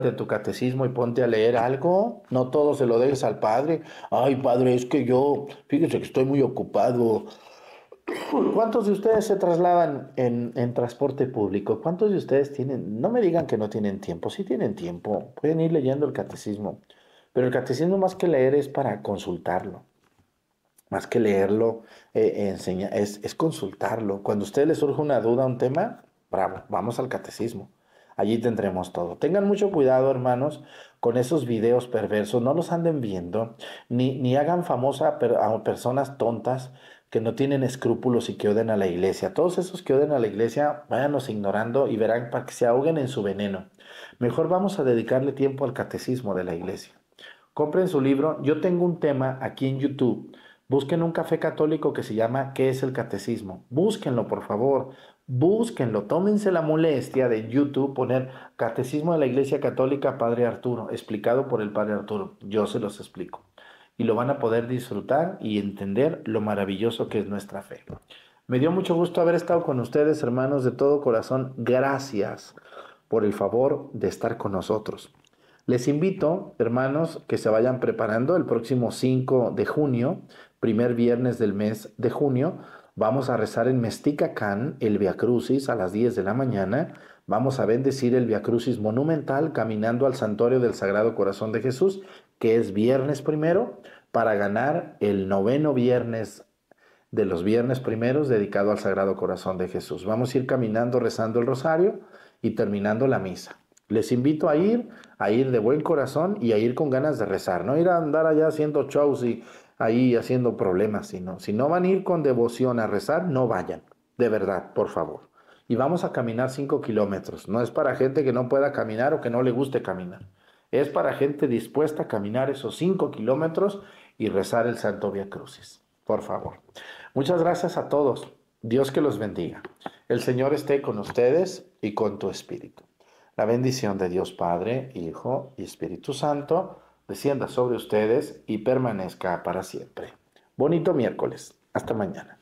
de tu catecismo y ponte a leer algo. No todo se lo dejes al padre. Ay, padre, es que yo, fíjese que estoy muy ocupado. ¿Cuántos de ustedes se trasladan en transporte público? ¿Cuántos de ustedes tienen, no me digan que no tienen tiempo, sí tienen tiempo, pueden ir leyendo el catecismo, pero el catecismo más que leer es para consultarlo, más que leerlo, es consultarlo. Cuando a usted le surge una duda, un tema, bravo, vamos al catecismo. Allí tendremos todo. Tengan mucho cuidado, hermanos, con esos videos perversos. No los anden viendo, ni hagan a personas tontas que no tienen escrúpulos y que oden a la iglesia. Todos esos que oden a la iglesia, váyanos ignorando y verán para que se ahoguen en su veneno. Mejor vamos a dedicarle tiempo al catecismo de la iglesia. Compren su libro. Yo tengo un tema aquí en YouTube. Busquen un café católico que se llama ¿Qué es el catecismo? Búsquenlo, por favor. Búsquenlo. Tómense la molestia de YouTube poner Catecismo de la Iglesia Católica Padre Arturo, explicado por el Padre Arturo. Yo se los explico. Y lo van a poder disfrutar y entender lo maravilloso que es nuestra fe. Me dio mucho gusto haber estado con ustedes, hermanos, de todo corazón. Gracias por el favor de estar con nosotros. Les invito, hermanos, que se vayan preparando el próximo 5 de junio, primer viernes del mes de junio. Vamos a rezar en Mesticacán el Via Crucis a las 10 de la mañana. Vamos a bendecir el Via Crucis monumental caminando al Santuario del Sagrado Corazón de Jesús, que es viernes primero, para ganar el noveno viernes de los viernes primeros dedicado al Sagrado Corazón de Jesús. Vamos a ir caminando rezando el rosario y terminando la misa. Les invito a ir de buen corazón y a ir con ganas de rezar, no ir a andar allá haciendo shows y ahí haciendo problemas, sino si no van a ir con devoción a rezar, no vayan, de verdad, por favor. Y vamos a caminar 5 kilómetros. No es para gente que no pueda caminar o que no le guste caminar. Es para gente dispuesta a caminar esos 5 kilómetros y rezar el Santo Via Crucis. Por favor. Muchas gracias a todos. Dios que los bendiga. El Señor esté con ustedes y con tu espíritu. La bendición de Dios Padre, Hijo y Espíritu Santo descienda sobre ustedes y permanezca para siempre. Bonito miércoles. Hasta mañana.